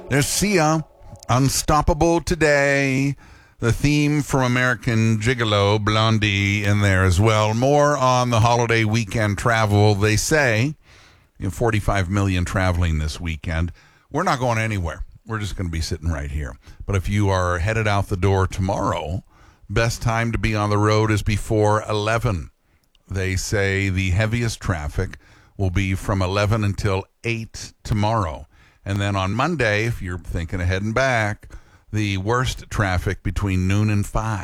There's Sia, Unstoppable Today. The theme from American Gigolo, Blondie, in there as well. More on the holiday weekend travel. They say 45 million traveling this weekend. We're not going anywhere. We're just going to be sitting right here. But if you are headed out the door tomorrow, best time to be on the road is before 11. They say the heaviest traffic will be from 11 until 8 tomorrow. And then on Monday, if you're thinking of heading back, the worst traffic between noon and 5.